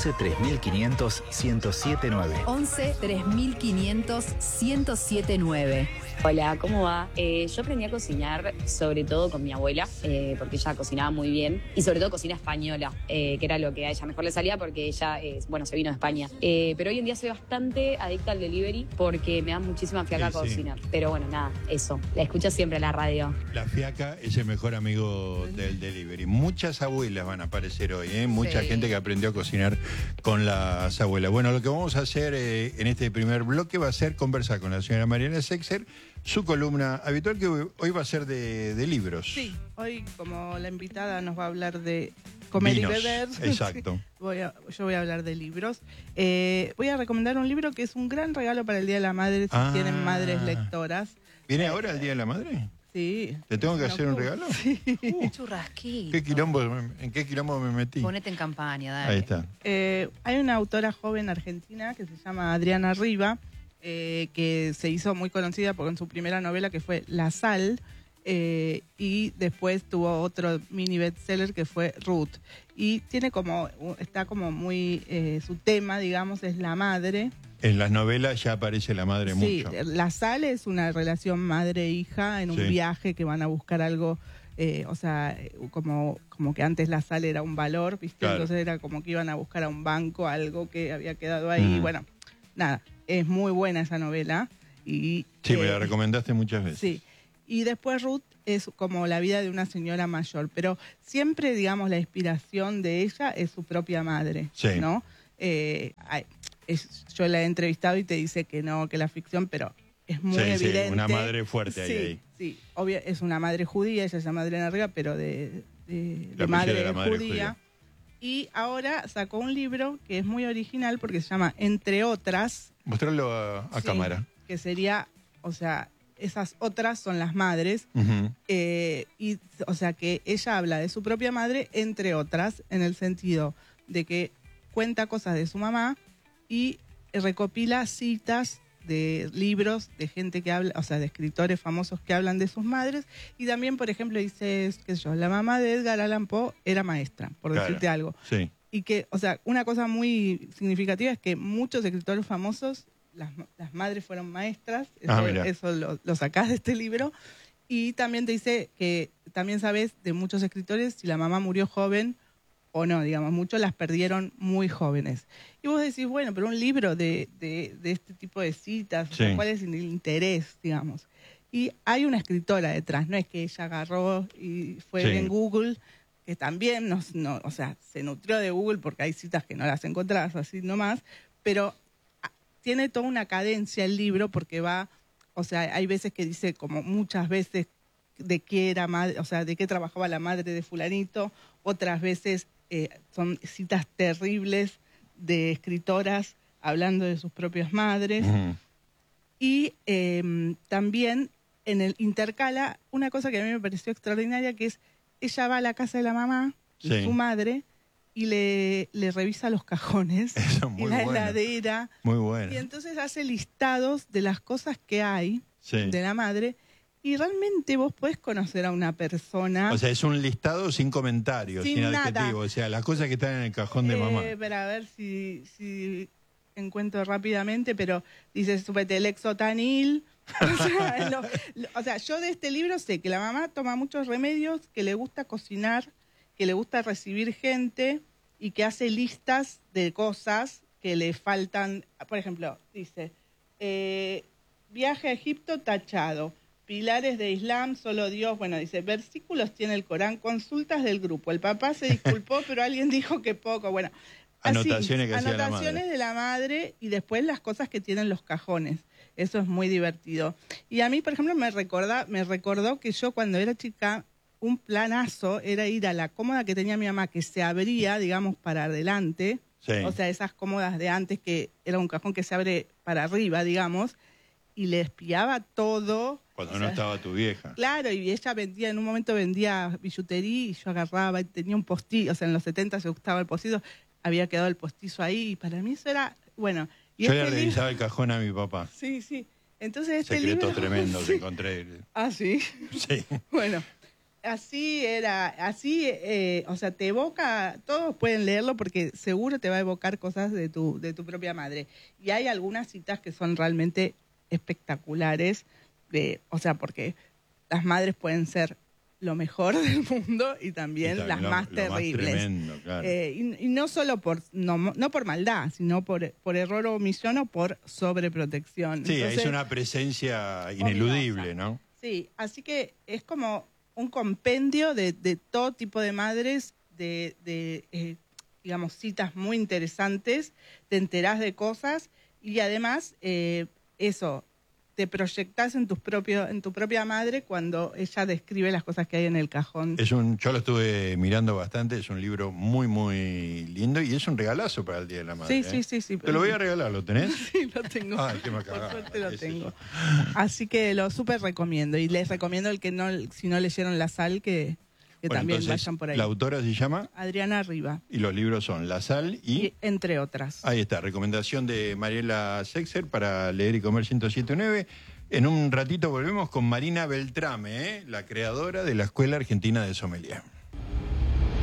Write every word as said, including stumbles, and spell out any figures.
once tres mil quinientos, ciento siete nueve. once tres mil quinientos, ciento siete nueve. Hola, ¿cómo va? Eh, yo aprendí a cocinar sobre todo con mi abuela, eh, porque ella cocinaba muy bien, y sobre todo cocina española, eh, que era lo que a ella mejor le salía porque ella, eh, bueno, se vino de España. Eh, pero hoy en día soy bastante adicta al delivery porque me da muchísima fiaca Sí, sí. cocinar. Pero bueno, nada, eso. La escucho siempre en la radio. La fiaca es el mejor amigo del delivery. Muchas abuelas van a aparecer hoy, ¿eh? Mucha Sí. gente que aprendió a cocinar con las abuelas. Bueno, lo que vamos a hacer eh, en este primer bloque va a ser conversar con la señora Mariana Seixer, su columna habitual que hoy va a ser de, de libros. Sí, hoy como la invitada nos va a hablar de comer Vinos, y beber. exacto. Voy a, yo voy a hablar de libros. Eh, voy a recomendar un libro que es un gran regalo para el Día de la Madre si Ah. tienen madres lectoras. ¿Viene ahora el Día de la Madre? Sí. ¿Te tengo que En hacer un octubre. regalo? Sí. Uh, Churrasquito. ¿qué quilombo, ¿En qué quilombo me metí? Ponete en campaña, dale. Ahí está. Eh, hay una autora joven argentina que se llama Adriana Riva, eh, que se hizo muy conocida por en su primera novela que fue La Sal, eh, y después tuvo otro mini bestseller que fue Ruth. Y tiene como, está como muy, eh, su tema, digamos, es la madre. En las novelas ya aparece la madre Sí, mucho. La Sal es una relación madre-hija en un Sí. viaje que van a buscar algo, eh, o sea, como, como que antes la sal era un valor, ¿viste? Claro. Entonces era como que iban a buscar a un banco algo que había quedado ahí. Mm. Bueno, nada, es muy buena esa novela. Y, Sí, me eh, la recomendaste muchas veces. Sí. Y después Ruth es como la vida de una señora mayor, pero siempre, digamos, la inspiración de ella es su propia madre, Sí. ¿no? Eh, ay, es- yo la he entrevistado y te dice que no, que la ficción, pero es muy Sí, sí, evidente. una madre fuerte ahí, Sí, ahí. sí, obvio, es una madre judía, ella se llama Adriana Riva, pero de, de- de apellido madre, de la madre judía. judía. Y ahora sacó un libro que es muy original porque se llama Entre otras, Mostrarlo a, a sí, cámara. que sería, o sea, esas otras son las madres. Ujú. Eh, y, o sea, que ella habla de su propia madre, entre otras, en el sentido de que cuenta cosas de su mamá y recopila citas de libros de gente que habla, o sea, de escritores famosos que hablan de sus madres. Y también, por ejemplo, dice, qué sé yo, la mamá de Edgar Allan Poe era maestra, por Claro. decirte algo. Sí. Y que, o sea, una cosa muy significativa es que muchos escritores famosos, las, las madres fueron maestras, eso, Ah, mira. eso lo, lo sacás de este libro. Y también te dice que también sabes de muchos escritores si la mamá murió joven o no, digamos, muchos las perdieron muy jóvenes. Y vos decís, bueno, pero un libro de, de, de este tipo de citas, o sea, Sí. ¿cuál es el interés, digamos? Y hay una escritora detrás, no es que ella agarró y fue Sí. en Google, que también nos, no, o sea, se nutrió de Google porque hay citas que no las encontrás así nomás, pero ah, tiene toda una cadencia el libro porque va, o sea, hay veces que dice como muchas veces de qué era madre, o sea, de qué trabajaba la madre de fulanito, otras veces eh, son citas terribles de escritoras hablando de sus propias madres. Ujú. Y eh, también en el intercala una cosa que a mí me pareció extraordinaria, que es ella va a la casa de la mamá, de Sí. su madre, y le, le revisa los cajones Eso es y muy la bueno. heladera. Muy Y bueno. entonces hace listados de las cosas que hay Sí. de la madre. Y realmente vos podés conocer a una persona. O sea, es un listado sin comentarios, sin, Sin nada. adjetivos. O sea, las cosas que están en el cajón de mamá. Eh, para ver si, si encuentro rápidamente, pero dice supetelexotanil. O sea, lo- lo- o sea, yo de este libro sé que la mamá toma muchos remedios, que le gusta cocinar, que le gusta recibir gente y que hace listas de cosas que le faltan. Por ejemplo, dice, eh, viaje a Egipto tachado. Pilares de Islam, solo Dios. Bueno, dice, versículos tiene el Corán, consultas del grupo. El papá se disculpó, pero alguien dijo que poco. Bueno, así, Anotaciones que hacía la anotaciones madre. de la madre y después las cosas que tienen los cajones. Eso es muy divertido. Y a mí, por ejemplo, me, recorda, me recordó que yo cuando era chica, un planazo era ir a la cómoda que tenía mi mamá, que se abría, digamos, para adelante. Sí. O sea, esas cómodas de antes que era un cajón que se abre para arriba, digamos, y le espiaba todo. Cuando O no sea, estaba tu vieja. Claro, y ella vendía, en un momento vendía billutería y yo agarraba y tenía un postizo, o sea, en los setenta se gustaba el postizo, había quedado el postizo ahí y para mí eso era, bueno. Y Yo este le libro- revisaba el cajón a mi papá. Sí, sí. Entonces este Secreto libro... tremendo Sí. que encontré. Ah, sí. Sí. Bueno, así era, así, eh, o sea, te evoca, todos pueden leerlo porque seguro te va a evocar cosas de tu, de tu propia madre. Y hay algunas citas que son realmente espectaculares, de, o sea, porque las madres pueden ser lo mejor del mundo y también, y también las lo, más lo terribles. Más tremendo, claro. eh, y, y no solo por no, no por maldad, sino por, por error o omisión o por sobreprotección. Sí, Entonces, es una presencia ineludible, ominosa. ¿no? Sí, así que es como un compendio de, de todo tipo de madres, de, de eh, digamos, citas muy interesantes, te enterás de cosas y además eh, eso, te proyectás en, tus propio, en tu propia madre cuando ella describe las cosas que hay en el cajón. Es un, yo lo estuve mirando bastante, es un libro muy, muy lindo y es un regalazo para el Día de la Madre. Sí, sí, ¿eh? sí, sí. Te lo voy a regalar, ¿lo tenés? Sí, lo tengo. Ay, qué Por macabada, suerte lo es tengo. eso. Así que lo súper recomiendo. Y les recomiendo el que no, si no leyeron La Sal, que, que Bueno, también entonces, vayan por ahí. la autora se llama Adriana Riva. y los libros son La Sal y... Y entre otras. Ahí está, recomendación de Mariela Sexer para leer y comer ciento siete punto nueve. En un ratito volvemos con Marina Beltrame, ¿eh? La creadora de la Escuela Argentina de Sommelier.